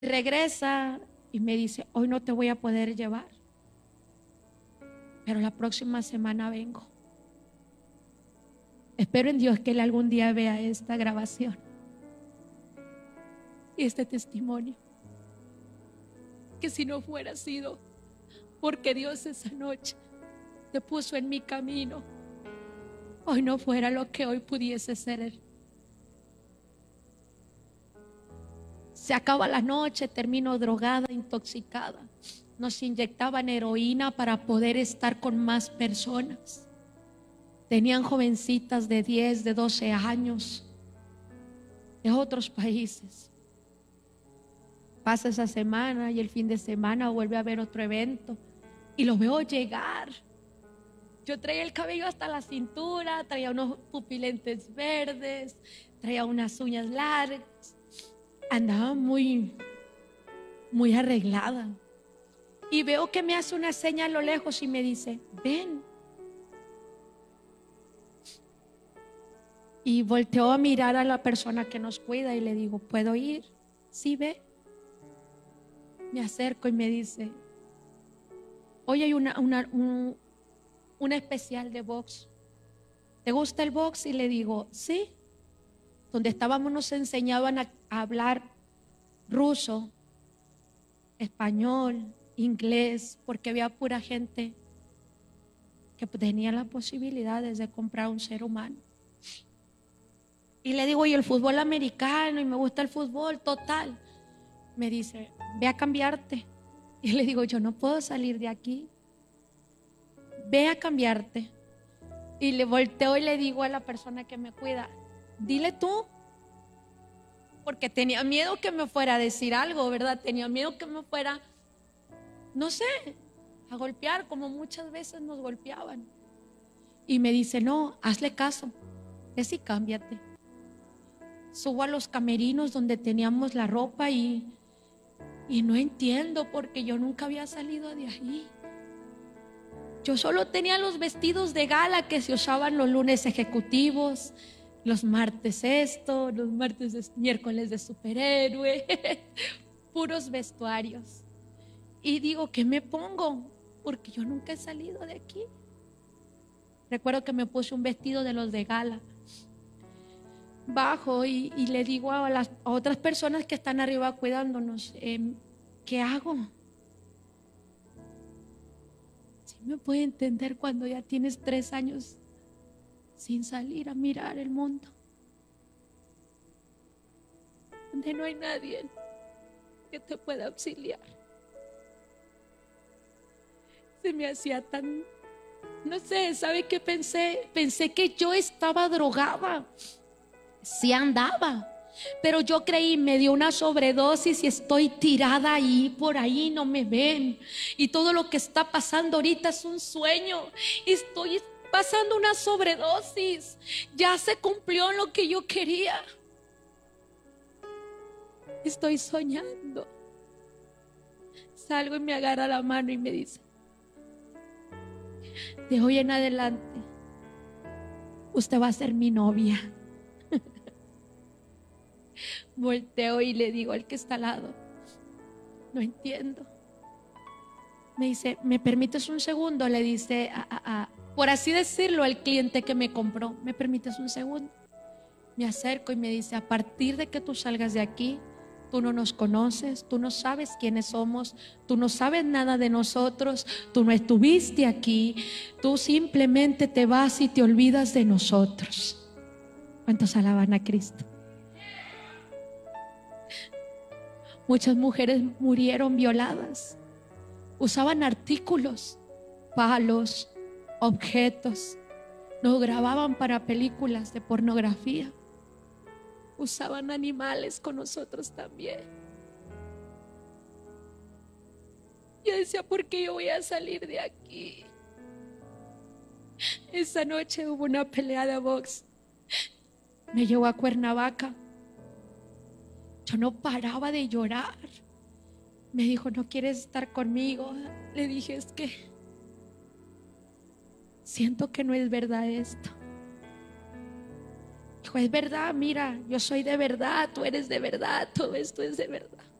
Regresa y me dice: hoy no te voy a poder llevar, pero la próxima semana vengo. Espero en Dios que él algún día vea esta grabación y este testimonio, que si no fuera sido porque Dios esa noche te puso en mi camino, hoy no fuera lo que hoy pudiese ser. Se acaba la noche, termino drogada, intoxicada. Nos inyectaban heroína para poder estar con más personas. Tenían jovencitas de 10, de 12 años, de otros países. Pasa esa semana y el fin de semana vuelve a haber otro evento y lo veo llegar. Yo traía el cabello hasta la cintura, traía unos pupilentes verdes, traía unas uñas largas, andaba muy arreglada. Y veo que me hace una seña a lo lejos y me dice: ven. Y volteo a mirar a la persona que nos cuida y le digo: ¿puedo ir? Sí, ve. Me acerco y me dice: hoy hay un especial de box. ¿Te gusta el box? Y le digo: sí. Donde estábamos nos enseñaban a hablar ruso, español, inglés, porque había pura gente que tenía las posibilidades de comprar un ser humano. Y le digo: y el fútbol americano, y me gusta el fútbol, total. Me dice: ve a cambiarte. Y le digo: yo no puedo salir de aquí. Ve a cambiarte. Y le volteo y le digo a la persona que me cuida: dile tú. Porque tenía miedo que me fuera a decir algo, ¿verdad? Tenía miedo que me fuera, no sé, a golpear, como muchas veces nos golpeaban. Y me dice: no, hazle caso, es y cámbiate. Subo a los camerinos donde teníamos la ropa y no entiendo, porque yo nunca había salido de ahí. Yo solo tenía los vestidos de gala que se usaban los lunes ejecutivos, los martes esto, los miércoles de superhéroe, puros vestuarios. Y digo: ¿qué me pongo? Porque yo nunca he salido de aquí. Recuerdo que me puse un vestido de los de gala. Bajo y le digo a otras personas que están arriba cuidándonos: ¿qué hago? ¿Sí me puede entender cuando ya tienes 3 años sin salir a mirar el mundo? Donde no hay nadie que te pueda auxiliar. Se me hacía tan, no sé, ¿sabe qué pensé? Pensé que yo estaba drogada. Sí andaba, pero yo creí, me dio una sobredosis y estoy tirada ahí, por ahí no me ven. Y todo lo que está pasando ahorita es un sueño. Estoy pasando una sobredosis. Ya se cumplió lo que yo quería. Estoy soñando. Salgo y me agarra la mano y me dice: de hoy en adelante usted va a ser mi novia. Volteo y le digo al que está al lado: no entiendo. Me dice: ¿me permites un segundo? Le dice por así decirlo, al cliente que me compró: ¿me permites un segundo? Me acerco y me dice: a partir de que tú salgas de aquí, tú no nos conoces, tú no sabes quiénes somos, tú no sabes nada de nosotros, tú no estuviste aquí, tú simplemente te vas y te olvidas de nosotros. ¿Cuántos alaban a Cristo? Muchas mujeres murieron violadas. Usaban artículos, palos, objetos. Nos grababan para películas de pornografía. Usaban animales con nosotros también. Yo decía: ¿por qué yo voy a salir de aquí? Esa noche hubo una pelea de box. Me llevó a Cuernavaca. Yo no paraba de llorar. Me dijo: ¿no quieres estar conmigo? Le dije: es que siento que no es verdad esto. Dijo: es verdad, mira, yo soy de verdad, tú eres de verdad, todo esto es de verdad.